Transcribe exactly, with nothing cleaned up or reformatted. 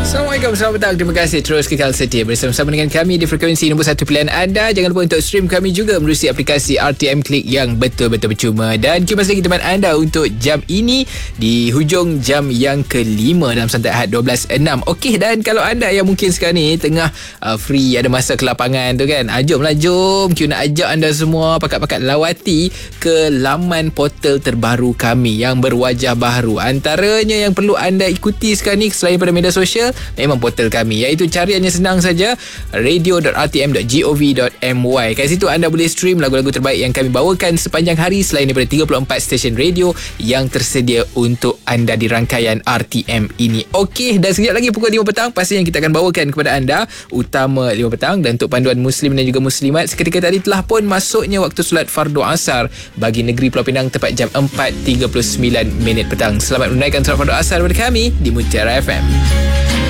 Assalamualaikum, selamat petang. Terima kasih terus kekal setia bersama-sama dengan kami di frekuensi nombor satu pilihan anda. Jangan lupa untuk stream kami juga melalui aplikasi R T M Click yang betul-betul percuma. Dan kipas lagi teman anda untuk jam ini di hujung jam yang kelima dalam Santai Ahad dua belas enam. Okey, dan kalau anda yang mungkin sekarang ni tengah uh, free, ada masa ke lapangan tu kan, ah, jomlah jom. Q nak ajak anda semua pakat-pakat lawati ke laman portal terbaru kami yang berwajah baru. Antaranya yang perlu anda ikuti sekarang ni selain pada media sosial, memang portal kami, iaitu cariannya senang saja, radio dot r t m dot gov dot m y. Kat situ anda boleh stream lagu-lagu terbaik yang kami bawakan sepanjang hari selain daripada tiga puluh empat stesen radio yang tersedia untuk anda di rangkaian R T M ini. Okey, dan sekejap lagi pukul lima petang pastinya kita akan bawakan kepada anda Utama lima petang. Dan untuk panduan muslim dan juga muslimat, seketika tadi telah pun masuknya waktu solat fardu asar bagi negeri Pulau Pinang tepat jam empat tiga puluh sembilan minit petang. Selamat menunaikan solat fardu asar kepada kami di Mutiara F M.